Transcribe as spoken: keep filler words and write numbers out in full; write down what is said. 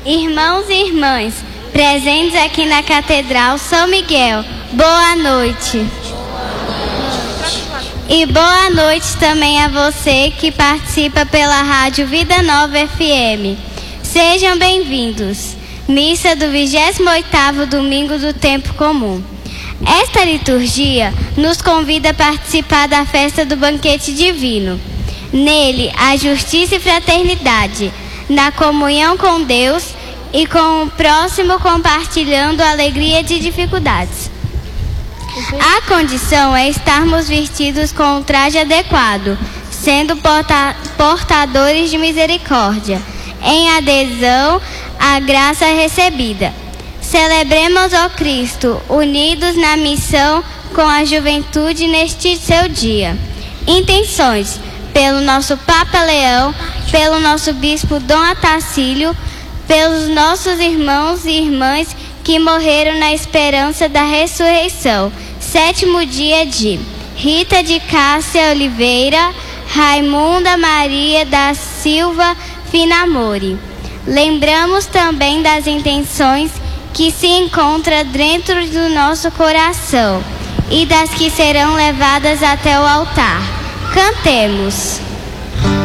Irmãos e irmãs, presentes aqui na Catedral São Miguel, boa noite. E boa noite também a você que participa pela Rádio Vida Nova F M. Sejam bem-vindos. Missa do vigésimo oitavo Domingo do Tempo Comum. Esta liturgia nos convida a participar da festa do banquete divino. Nele, a justiça e fraternidade, na comunhão com Deus e com o próximo, compartilhando a alegria de dificuldades. A condição é estarmos vestidos com o traje adequado, sendo porta portadores de misericórdia, em adesão à graça recebida. Celebremos ó Cristo, unidos na missão com a juventude neste seu dia. Intenções: pelo nosso Papa Leão, pelo nosso Bispo Dom Atacílio, pelos nossos irmãos e irmãs que morreram na esperança da ressurreição. Sétimo dia de Rita de Cássia Oliveira, Raimunda Maria da Silva Finamori. Lembramos também das intenções que se encontram dentro do nosso coração e das que serão levadas até o altar. Cantemos.